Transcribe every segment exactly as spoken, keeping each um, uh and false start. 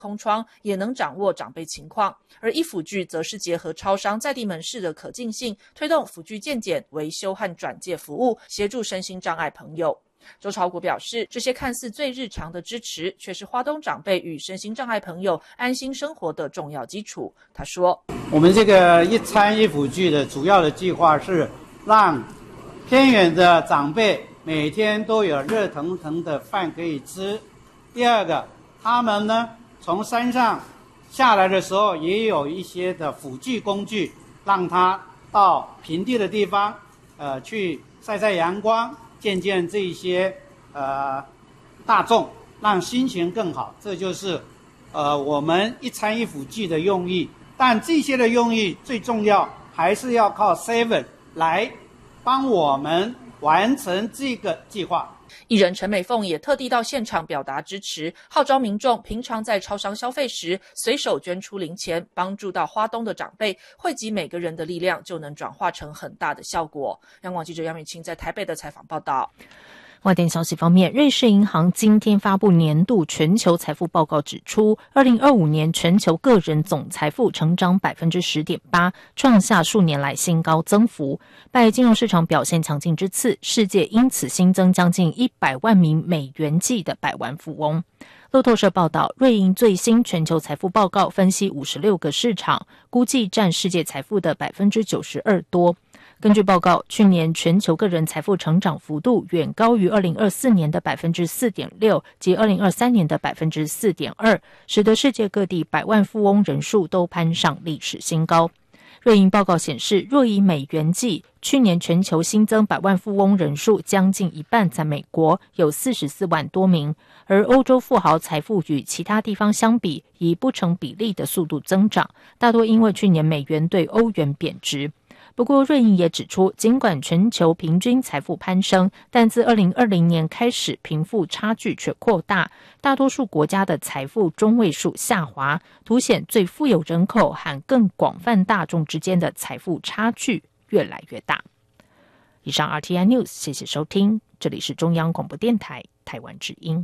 空窗，也能掌握长辈情况。而一辅具则是结合超商在地门市的可进性，推动辅具健检、维修和转介服务，协助身心障碍朋友。周朝国表示，这些看似最日常的支持，却是花东长辈与身心障碍朋友安心生活的重要基础。他说， 我们这个一餐一辅具的主要的计划是让偏远的长辈每天都有热腾腾的饭可以吃。第二个，他们呢从山上下来的时候也有一些的辅具工具，让他到平地的地方呃去晒晒阳光，见见这些呃大众，让心情更好。这就是呃我们一餐一辅具的用意。但这些的用意最重要还是要靠 Seven 来帮我们完成这个计划。 艺人陈美凤也特地到现场表达支持，号召民众平常在超商消费时随手捐出零钱，帮助到花东的长辈，汇集每个人的力量，就能转化成很大的效果。央广记者杨美清在台北的采访报道。 外电消息方面，瑞士银行今天发布年度全球财富报告，指出二零二五年全球个人总财富成长 百分之十点八， 创下数年来新高增幅。拜金融市场表现强劲之赐，世界因此新增将近一百万名美元计的百万富翁。路透社报道，瑞银最新全球财富报告分析五十六个市场，估计占世界财富的 百分之九十二 多。根据报告，去年全球个人财富成长幅度远高于二零二四年的 百分之四点六 及二零二三年的 百分之四点二， 使得世界各地百万富翁人数都攀上历史新高。瑞银报告显示，若以美元计，去年全球新增百万富翁人数将近一半在美国，有四十四万多名，而欧洲富豪财富与其他地方相比，以不成比例的速度增长，大多因为去年美元对欧元贬值。不过，瑞银也指出，尽管全球平均财富攀升，但自二零二零年开始，贫富差距却扩大，大多数国家的财富中位数下滑，凸显最富有人口和更广泛大众之间的财富差距越来越大。以上 R T I News， 谢谢收听，这里是中央广播电台台湾之音。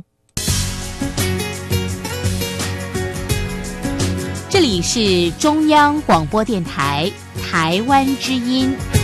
这里是中央广播电台台湾之音。